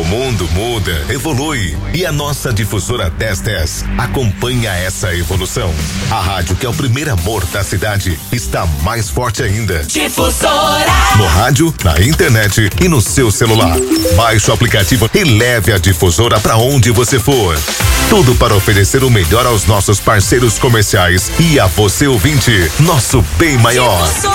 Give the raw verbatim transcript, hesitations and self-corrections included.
mundo muda, evolui e a nossa difusora dez dez acompanha essa evolução. A rádio que é o primeiro amor da cidade está mais forte ainda. Difusora. No rádio, na internet e no seu celular. Baixe o aplicativo e leve a difusora para onde você for. Tudo para oferecer o melhor aos nossos parceiros comerciais e a você ouvinte, nosso bem maior. Difusora.